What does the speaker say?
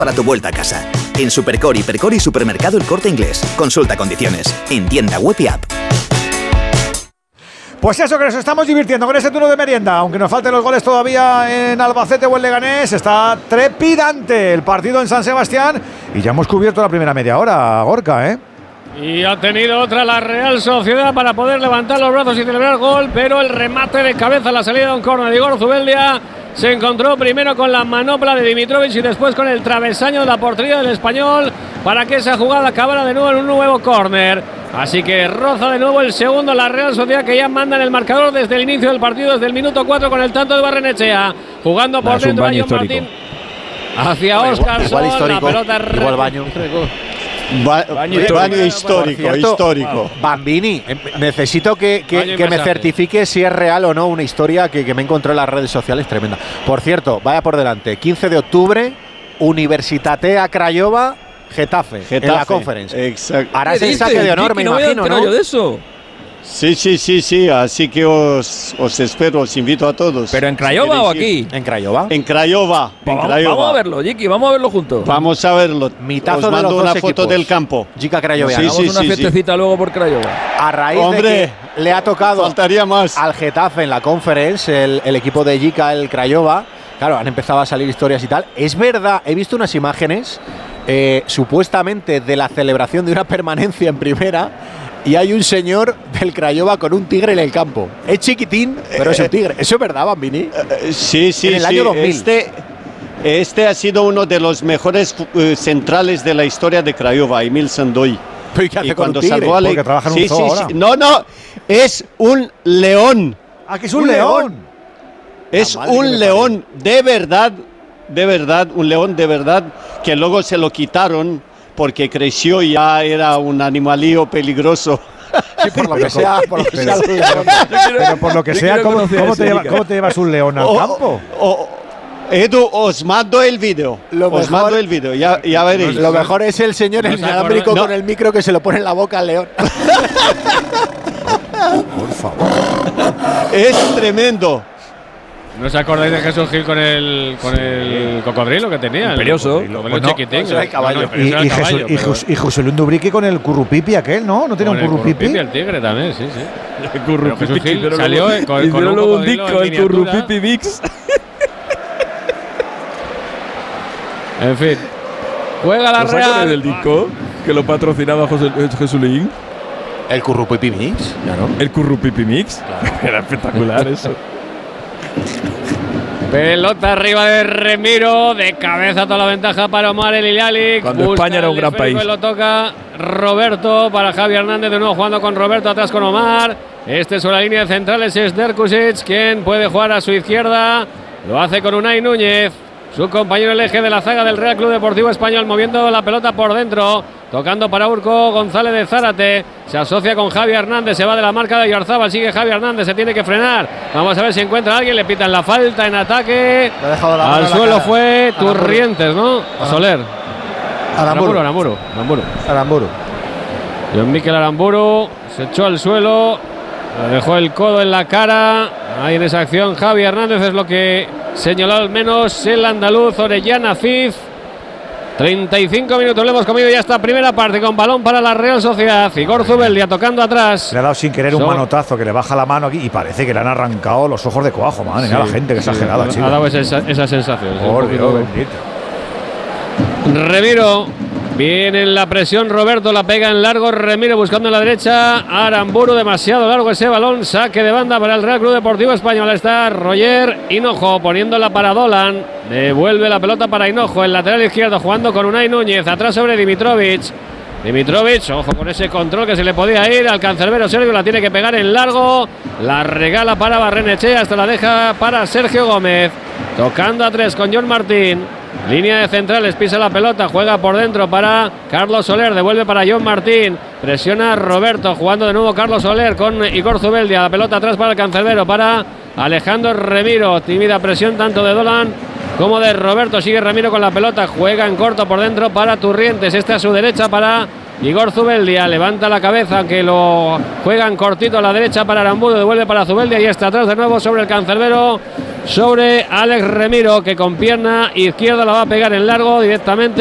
para tu vuelta a casa. En Supercore, Hipercore y Supermercado El Corte Inglés. Consulta condiciones en tienda web y app. Pues eso, que nos estamos divirtiendo con ese turno de merienda. Aunque nos falten los goles todavía en Albacete o en Leganés, está trepidante el partido en San Sebastián. Y ya hemos cubierto la primera media hora, Gorka, ¿eh? Y ha tenido otra la Real Sociedad para poder levantar los brazos y celebrar gol, pero el remate de cabeza, la salida de un córner de Igor Zubeldia, se encontró primero con la manopla de Dimitrovic y después con el travesaño de la portería del Español para que esa jugada acabara de nuevo en un nuevo córner. Así que roza de nuevo el segundo la Real Sociedad, que ya manda en el marcador desde el inicio del partido, desde el minuto 4 con el tanto de Barrenechea. Jugando por dentro a John Martín hacia Óscarson, la pelota igual baño. Baño histórico. Bambini, necesito que me certifique si es real o no una historia que me encontré en las redes sociales tremenda. Por cierto, vaya por delante, 15 de octubre, Universitatea Craiova, Getafe, en la Conference. Exacto. Harás el saque de honor, me imagino, ¿no? Yo de eso. Sí, así que os espero, os invito a todos. ¿Pero en Craiova o aquí? En Craiova. En Craiova. Vamos a verlo, Jiki, vamos a verlo juntos. Vamos a verlo. Mitazo os de mando los una dos foto equipos. del campo. Jica Craiova. Hagamos una fiestecita luego por Craiova. A raíz de que le ha tocado faltaría más al Getafe en la Conference, el equipo de Jica, el Craiova. Claro, han empezado a salir historias y tal. Es verdad, he visto unas imágenes supuestamente de la celebración de una permanencia en primera, y hay un señor del Craiova con un tigre en el campo. Es chiquitín, pero es un tigre. ¿Eso es verdad, Bambini? Sí. En el año 2000. Este ha sido uno de los mejores centrales de la historia de Craiova, Emil Sandoy. ¿Pero qué hace y con cuando un tigre? salvó a Porque trabaja en un zoo ahora. No, es un león. ¡Ah, que es un león! Es un león de verdad, un león de verdad, que luego se lo quitaron porque creció y ya era un animalillo peligroso. Sí, por lo que sea, Pero por lo que sea, ¿cómo te llevas un león al campo? Edu, os mando el vídeo. Ya veréis. Lo mejor es el señor en inalámbrico con el micro que se lo pone en la boca al león. Por favor. Es tremendo. ¿No os acordáis de Jesús Gil con el cocodrilo que tenía? Imperioso. El chiquitín. Eso era el caballo. Y José Luis Dubrique con el currupipi aquel, ¿no? ¿No tiene un currupipi? El tigre también, sí. El currupipi. Jesús Gil salió con un luego un disco, en el currupipi mix. En fin. Juega la Real. del disco que lo patrocinaba Jesulín. El currupipi mix, claro. El currupipi mix. Claro. Era espectacular eso. Pelota arriba de Remiro, de cabeza toda la ventaja para Omar El Hilali. Cuando España era un gran país. Lo toca Roberto para Javi Hernández, de nuevo jugando con Roberto, atrás con Omar. Sobre la línea de centrales es Derkusic, quien puede jugar a su izquierda. Lo hace con Unai Núñez, su compañero el eje de la zaga del Real Club Deportivo Español, moviendo la pelota por dentro, tocando para Urco González de Zárate, se asocia con Javi Hernández, se va de la marca de Yarzábal, sigue Javi Hernández, se tiene que frenar, vamos a ver si encuentra a alguien, le pitan la falta en ataque, al suelo fue Turrientes, ¿no? Soler. Aramburu. John Mikel Aramburu se echó al suelo, le dejó el codo en la cara, ahí en esa acción Javi Hernández, es lo que señaló al menos el andaluz Orellana Cid. 35 minutos le hemos comido ya esta primera parte, con balón para la Real Sociedad. Igor Zubeldia tocando atrás. Le ha dado sin querer un manotazo que le baja la mano aquí y parece que le han arrancado los ojos de coajo, madre mía, la gente que exagerada, chico. Ha dado esa sensación. Por Dios bendito. Remiro, viene en la presión Roberto, la pega en largo, Remiro buscando en la derecha, Aramburu, demasiado largo ese balón, saque de banda para el Real Club Deportivo Español. Está Roger Hinojo poniéndola para Dolan, devuelve la pelota para Hinojo, el lateral izquierdo jugando con Unai Núñez, atrás sobre Dimitrovic, ojo con ese control que se le podía ir al cancerbero Sergio, la tiene que pegar en largo, la regala para Barrenechea, hasta la deja para Sergio Gómez, tocando a tres con John Martín. Línea de centrales, pisa la pelota, juega por dentro para Carlos Soler, devuelve para John Martín, presiona Roberto, jugando de nuevo Carlos Soler con Igor Zubeldia, la pelota atrás para el cancerbero, para Alejandro Remiro, tímida presión tanto de Dolan como de Roberto, sigue Remiro con la pelota, juega en corto por dentro para Turrientes, a su derecha para Igor Zubeldia, levanta la cabeza, que lo juegan cortito a la derecha para Aramburu, devuelve para Zubeldia y está atrás de nuevo sobre el cancerbero sobre Alex Remiro, que con pierna izquierda la va a pegar en largo directamente.